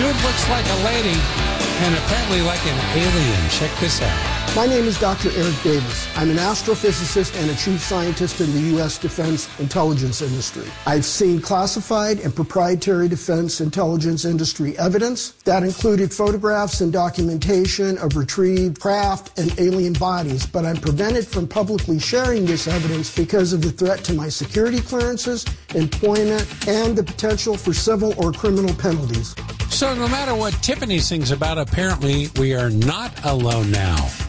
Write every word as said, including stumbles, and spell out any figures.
Dude looks like a lady and apparently like an alien. Check this out. My name is Doctor Eric Davis. I'm an astrophysicist and a chief scientist in the U S defense intelligence industry. I've seen classified and proprietary defense intelligence industry evidence that included photographs and documentation of retrieved craft and alien bodies, but I'm prevented from publicly sharing this evidence because of the threat to my security clearances, employment, and the potential for civil or criminal penalties. So no matter what Tiffany sings about, apparently we are not alone now.